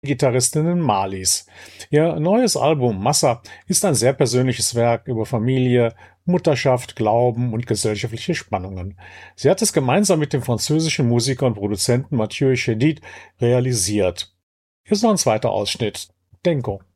Gitarristinnen Malis. Ihr neues Album Massa ist ein sehr persönliches Werk über Familie, Mutterschaft, Glauben und gesellschaftliche Spannungen. Sie hat es gemeinsam mit dem französischen Musiker und Produzenten Mathieu Chédid realisiert. Hier ist noch ein zweiter Ausschnitt. Denko.